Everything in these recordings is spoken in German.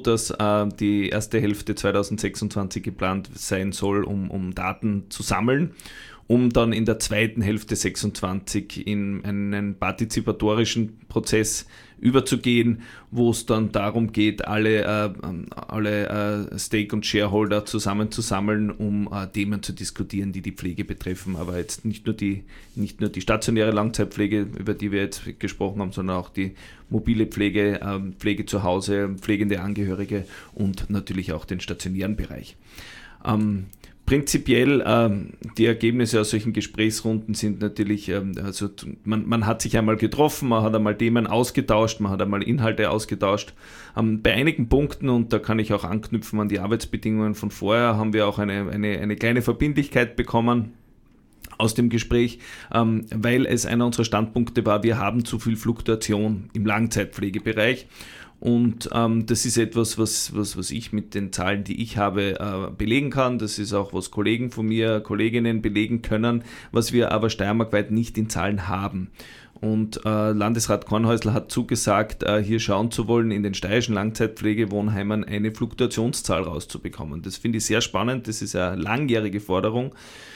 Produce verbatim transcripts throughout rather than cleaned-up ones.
dass äh, die erste Hälfte zweitausendsechsundzwanzig geplant sein soll, um, um Daten zu sammeln, um dann in der zweiten Hälfte sechsundzwanzig in einen partizipatorischen Prozess überzugehen, wo es dann darum geht, alle, äh, alle äh, Stake- und Shareholder zusammenzusammeln, um äh, Themen zu diskutieren, die die Pflege betreffen. Aber jetzt nicht nur die, nicht nur die stationäre Langzeitpflege, über die wir jetzt gesprochen haben, sondern auch die mobile Pflege, äh, Pflege zu Hause, pflegende Angehörige und natürlich auch den stationären Bereich. Ähm, Prinzipiell, ähm, die Ergebnisse aus solchen Gesprächsrunden sind natürlich, ähm, also man, man hat sich einmal getroffen, man hat einmal Themen ausgetauscht, man hat einmal Inhalte ausgetauscht. Ähm, bei einigen Punkten, und da kann ich auch anknüpfen an die Arbeitsbedingungen von vorher, haben wir auch eine, eine, eine kleine Verbindlichkeit bekommen aus dem Gespräch, ähm, weil es einer unserer Standpunkte war, wir haben zu viel Fluktuation im Langzeitpflegebereich. Und ähm, das ist etwas, was, was, was ich mit den Zahlen, die ich habe, äh, belegen kann. Das ist auch, was Kollegen von mir, Kolleginnen belegen können, was wir aber steiermarkweit nicht in Zahlen haben. Und äh, Landesrat Kornhäusl hat zugesagt, äh, hier schauen zu wollen, in den steirischen Langzeitpflegewohnheimen eine Fluktuationszahl rauszubekommen. Das finde ich sehr spannend, das ist eine langjährige Forderung.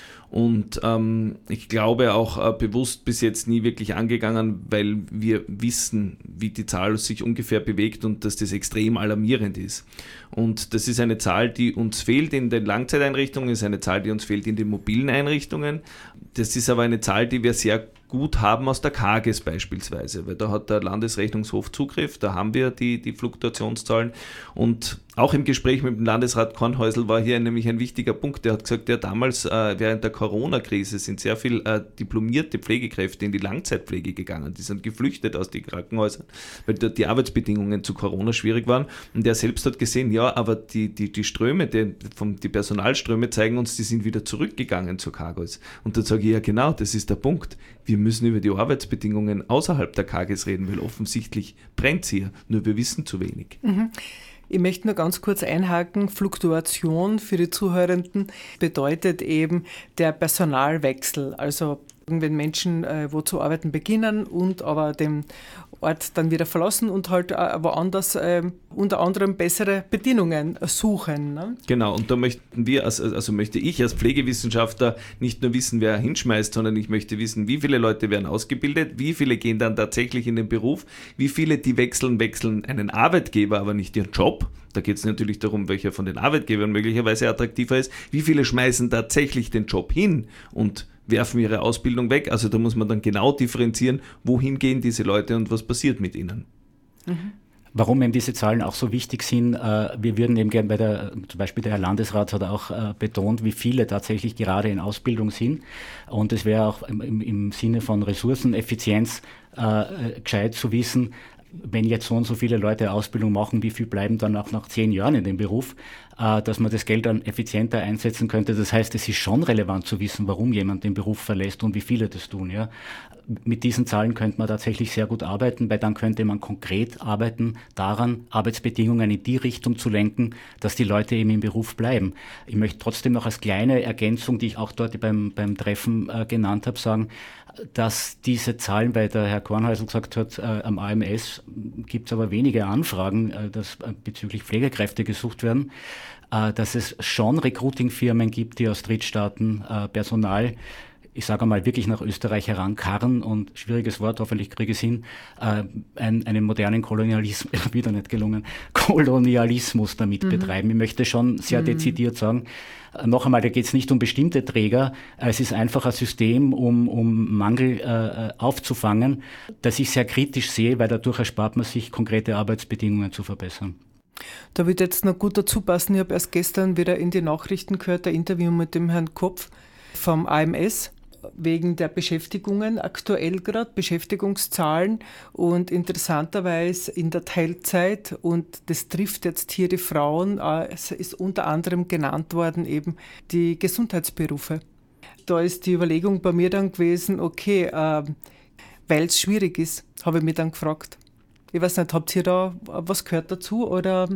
Und ähm, ich glaube auch äh, bewusst bis jetzt nie wirklich angegangen, weil wir wissen, wie die Zahl sich ungefähr bewegt und dass das extrem alarmierend ist. Und das ist eine Zahl, die uns fehlt in den Langzeiteinrichtungen, ist eine Zahl, die uns fehlt in den mobilen Einrichtungen. Das ist aber eine Zahl, die wir sehr gut haben aus der K A G E S beispielsweise, weil da hat der Landesrechnungshof Zugriff, da haben wir die, die Fluktuationszahlen. Und auch im Gespräch mit dem Landesrat Kornhäusl war hier nämlich ein wichtiger Punkt. Der hat gesagt, ja, damals äh, während der Corona-Krise sind sehr viele äh, diplomierte Pflegekräfte in die Langzeitpflege gegangen. Die sind geflüchtet aus den Krankenhäusern, weil dort die Arbeitsbedingungen zu Corona schwierig waren. Und er selbst hat gesehen, ja, aber die, die, die Ströme, die, vom, die Personalströme zeigen uns, die sind wieder zurückgegangen zur K A G E S. Und da sage ich, ja genau, das ist der Punkt. Wir müssen über die Arbeitsbedingungen außerhalb der K A G E S reden, weil offensichtlich brennt es hier, nur wir wissen zu wenig. Mhm. Ich möchte nur ganz kurz einhaken. Fluktuation für die Zuhörenden bedeutet eben der Personalwechsel. Also wenn Menschen äh, wo zu arbeiten beginnen und aber den Ort dann wieder verlassen und halt äh, woanders äh, unter anderem bessere Bedingungen suchen. Ne? Genau, und da möchten wir, als, also möchte ich als Pflegewissenschaftler nicht nur wissen, wer hinschmeißt, sondern ich möchte wissen, wie viele Leute werden ausgebildet, wie viele gehen dann tatsächlich in den Beruf, wie viele, die wechseln, wechseln einen Arbeitgeber, aber nicht ihren Job. Da geht es natürlich darum, welcher von den Arbeitgebern möglicherweise attraktiver ist. Wie viele schmeißen tatsächlich den Job hin und werfen ihre Ausbildung weg? Also da muss man dann genau differenzieren, wohin gehen diese Leute und was passiert mit ihnen. Mhm. Warum eben diese Zahlen auch so wichtig sind, äh, wir würden eben gerne bei der, zum Beispiel der Herr Landesrat hat auch äh, betont, wie viele tatsächlich gerade in Ausbildung sind. Und es wäre auch im, im, im Sinne von Ressourceneffizienz äh, gescheit zu wissen, wenn jetzt so und so viele Leute Ausbildung machen, wie viel bleiben dann auch nach zehn Jahren in dem Beruf, äh, dass man das Geld dann effizienter einsetzen könnte. Das heißt, es ist schon relevant zu wissen, warum jemand den Beruf verlässt und wie viele das tun. Ja. Mit diesen Zahlen könnte man tatsächlich sehr gut arbeiten, weil dann könnte man konkret arbeiten daran, Arbeitsbedingungen in die Richtung zu lenken, dass die Leute eben im Beruf bleiben. Ich möchte trotzdem noch als kleine Ergänzung, die ich auch dort beim, beim Treffen äh, genannt habe, sagen, dass diese Zahlen, weil der Herr Kornhäusl gesagt hat, äh, am A M S gibt es aber wenige Anfragen, äh, dass äh, bezüglich Pflegekräfte gesucht werden, äh, dass es schon Recruiting-Firmen gibt, die aus Drittstaaten äh, Personal, ich sage einmal, wirklich nach Österreich herankarren und, schwieriges Wort, hoffentlich kriege ich es hin, äh, ein, einen modernen Kolonialismus, wieder nicht gelungen, Kolonialismus damit mhm. betreiben. Ich möchte schon sehr mhm. dezidiert sagen, noch einmal, da geht es nicht um bestimmte Träger, es ist einfach ein System, um, um Mangel äh, aufzufangen, das ich sehr kritisch sehe, weil dadurch erspart man sich, konkrete Arbeitsbedingungen zu verbessern. Da wird jetzt noch gut dazu passen, ich habe erst gestern wieder in die Nachrichten gehört, ein Interview mit dem Herrn Kopf vom A M S, wegen der Beschäftigungen aktuell gerade, Beschäftigungszahlen und interessanterweise in der Teilzeit, und das trifft jetzt hier die Frauen, es ist unter anderem genannt worden eben die Gesundheitsberufe. Da ist die Überlegung bei mir dann gewesen, okay, äh, weil es schwierig ist, habe ich mich dann gefragt. Ich weiß nicht, habt ihr da was gehört dazu oder...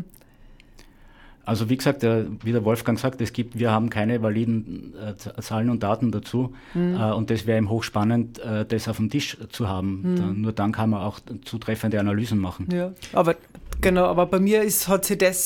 Also wie gesagt, der, wie der Wolfgang sagt, es gibt, wir haben keine validen äh, Zahlen und Daten dazu mhm. äh, und das wäre eben hochspannend, äh, das auf dem Tisch zu haben. Mhm. Da, nur dann kann man auch zutreffende Analysen machen. Ja, aber genau, aber bei mir ist, hat sich das